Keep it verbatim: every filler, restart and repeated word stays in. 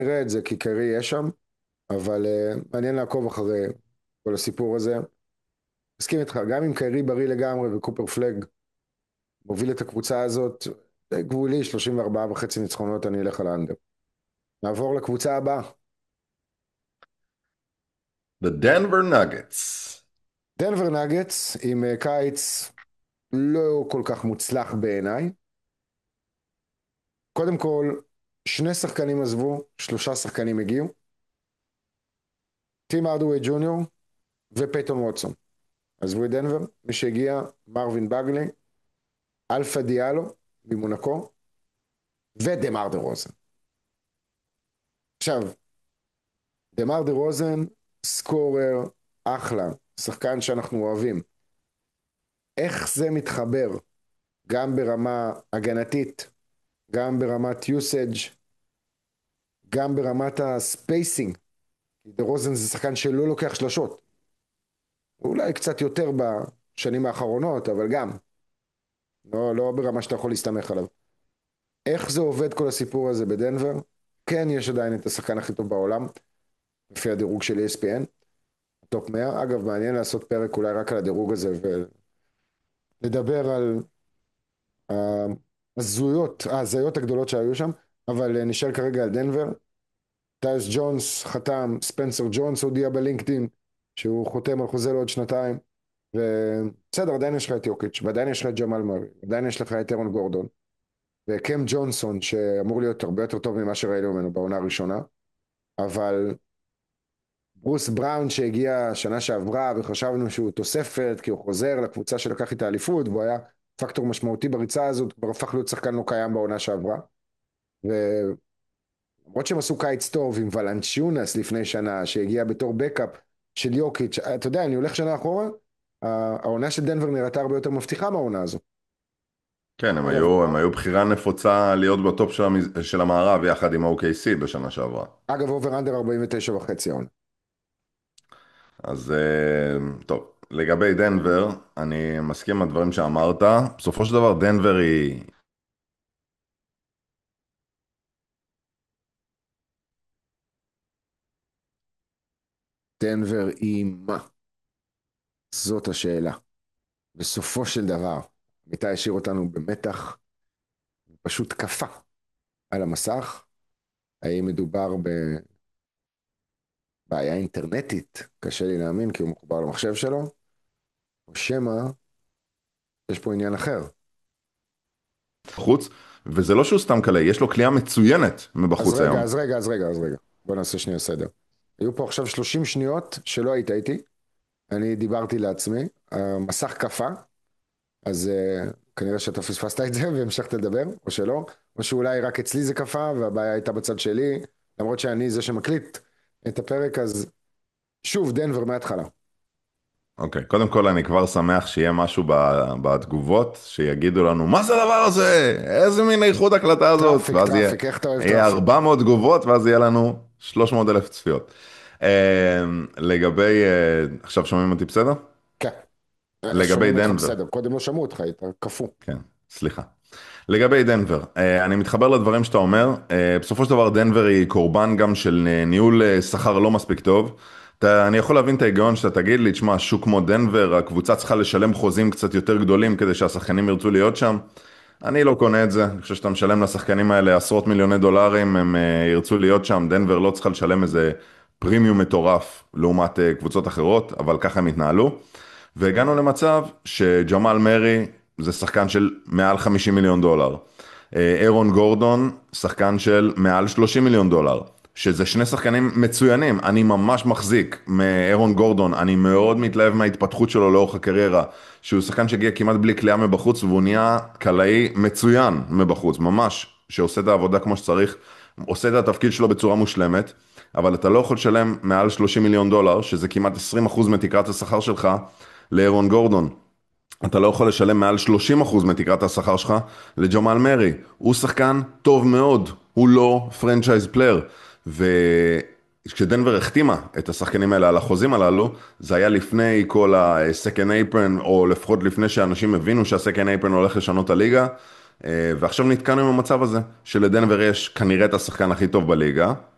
נראה את זה כי קרי יהיה שם, אבל uh, מעניין לעקוב אחרי כל הסיפור הזה. מסכים איתך, גם אם קרי בריא לגמרי וקופר פלג מוביל את הקבוצה הזאת, די גבולי, שלושים וארבע וחצי ניצחונות, אני אלך על האנדר. נעבור לקבוצה הבאה. The Denver Nuggets. דנבר נגטס עם uh, קיץ לא כל כך מוצלח בעיניי. קודם כל, שני שחקנים עזבו, שלושה שחקנים הגיעו. טים ארדווי ג'וניור ופייטון ווטסון. עזבו את דנבר, מי שהגיע, מרווין בגלי, אלפה דיאלו ממונקו, ודמר דה רוזן. עכשיו, דמר דה רוזן, סקורר, אחלה, שחקן שאנחנו אוהבים. איך זה מתחבר, גם ברמה הגנתית, גם ברמת יוסאג', גם ברמת הספייסינג. דה רוזן זה שחקן שלא לוקח שלשות. אולי קצת יותר בשנים האחרונות, אבל גם. לא, לא ברמה שאתה יכול להסתמך עליו. איך זה עובד כל הסיפור הזה בדנבר? כן, יש עדיין את השחקן הכי טוב בעולם, לפי הדירוג של E S P N, טופ מאה. אגב, מעניין לעשות פרק אולי רק על הדירוג הזה, ולדבר על ההזויות, ההזיות הגדולות שהיו שם, אבל נשאר כרגע על דנבר. טייס ג'ונס חתם, ספנסר ג'ונס הודיע בלינקדין, שהוא חותם על חוזה לעוד שנתיים, ובסדר, עדיין יש לך את יוקיץ', ועדיין יש לך את ג'מאל מרי, עדיין יש לך את אירון גורדון, וקם ג'ונסון, שאמור להיות הרבה יותר טוב ממה שראינו ממנו בעונה הראשונה, אבל ברוס בראון שהגיע שנה שעברה וחשבנו שהוא תוספת כי הוא חוזר לקבוצה שלקח את האליפות והוא היה פקטור משמעותי בריצה הזאת, כבר הפך להיות שחקן לא קיים בעונה שעברה. ולמרות שהם עשו קיץ טוב עם ולנצ'יונס לפני שנה שהגיע בתור בקאפ של יוקיץ', אתה יודע, אני הולך שנה אחורה, העונה של דנבר נראתה הרבה יותר מבטיחה מהעונה הזו. כן, הם אגב, היו, הם היו בחירה נפוצה להיות בטופ של, המז... של המערב יחד עם O K C בשנה שעברה. אגב אובר אנדר ארבעים ותשע וחצי העונה. אז אה, טוב, לגבי דנבר, אני מסכים עם הדברים שאמרת. בסופו של דבר דנבר היא... דנבר היא מה? זאת השאלה. בסופו של דבר, מיטה השאיר אותנו במתח, פשוט קפה על המסך. האם מדובר בבעיה אינטרנטית, קשה לי להאמין כי הוא מחובר למחשב שלו, או שמא יש פה עניין אחר. בחוץ, וזה לא שהוא סתם קלה, יש לו קליעה מצוינת אז מבחוץ רגע, היום. אז רגע, אז רגע, אז רגע. בוא נעשה שנייה סדר. היו פה עכשיו שלושים שניות שלא היית איתי, אני דיברתי לעצמי, המסך קפה, אז uh, כנראה שאתה פספסת את זה והמשכת לדבר, או שלא, או שאולי רק אצלי זה קפה והבעיה הייתה בצד שלי, למרות שאני זה שמקליט את הפרק, אז שוב, דנבר מההתחלה. אוקיי, קודם כל אני כבר שמח שיהיה משהו ב- בתגובות, שיגידו לנו, מה זה הדבר הזה? איזה מין איכות הקלטה הזאת? טראפיק, ואז יהיה, טראפיק, איך אתה אוהב יהיה טראפיק? ארבע מאות תגובות, ואז יהיה לנו שלוש מאות אלף צפיות. אה, לגבי, אה, עכשיו שומעים אותי בסדר? כן, לגבי שומעים אותך דנבר, בסדר, קודם לא שמעו אותך, היית קפוא. כן, סליחה. לגבי דנבר, אה, אני מתחבר לדברים שאתה אומר, אה, בסופו של דבר דנבר היא קורבן גם של אה, ניהול אה, שכר לא מספיק טוב. אתה, אני יכול להבין את ההיגיון שאתה תגיד לי, תשמע, שוק כמו דנבר, הקבוצה צריכה לשלם חוזים קצת יותר גדולים כדי שהשחקנים ירצו להיות שם. אני לא קונה את זה, אני חושב שאתה משלם לשחקנים האלה עשרות מיליוני דולרים, הם אה, ירצו להיות שם, דנבר לא צריכה לשלם איזה פרימיום מטורף לעומת אה, קבוצות אחרות, אבל ככה הם התנהלו. והגענו למצב שג'מאל מרי זה שחקן של מעל חמישים מיליון דולר. אה, אירון גורדון, שחקן של מעל שלושים מיליון דולר. שזה שני שחקנים מצוינים, אני ממש מחזיק מאירון גורדון, אני מאוד מתלהב מההתפתחות שלו לאורך הקריירה, שהוא שחקן שהגיע כמעט בלי קליעה מבחוץ, והוא נהיה קלעי מצוין מבחוץ, ממש, שעושה את העבודה כמו שצריך, עושה את התפקיד שלו בצורה מושלמת, אבל אתה לא יכול לשלם מעל שלושים מיליון דולר, שזה כמעט עשרים אחוז מתקרת השכר שלך, לאירון גורדון. אתה לא יכול לשלם מעל שלושים אחוז מתקרת השכר שלך לג'מאל מרי. הוא שחקן טוב מאוד, הוא לא פרנצ'ייז פלייר. וכשדנבר החתימה את השחקנים האלה על החוזים הללו, זה היה לפני כל ה-second apron, או לפחות לפני שאנשים הבינו שה-second apron הולך לשנות את הליגה. ועכשיו נתקענו עם המצב הזה, שלדנבר יש כנראה את השחקן הכי טוב בליגה,